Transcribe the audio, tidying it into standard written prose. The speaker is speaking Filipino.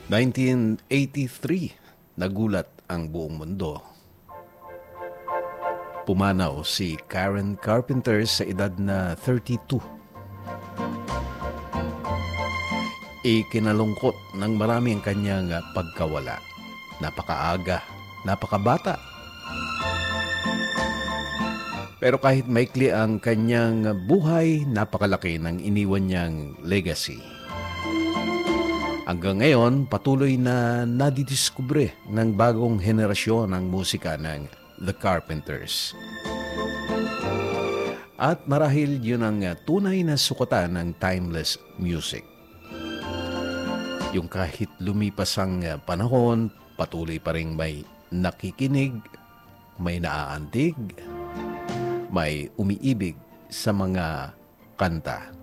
1983, nagulat ang buong mundo. Pumanaw si Karen Carpenter sa edad na 32. Ikinalungkot ng marami ang kanyang pagkawala. Napakaaga, napakabata. Pero kahit maikli ang kanyang buhay, napakalaki ng iniwan niyang legacy. Hanggang ngayon, patuloy na nadidiskubre ng bagong henerasyon ang musika ng The Carpenters. At marahil yun ang tunay na sukatan ng timeless music. Yung kahit lumipas ang panahon, patuloy pa rin may nakikinig, may naaantig, may umiibig sa mga kanta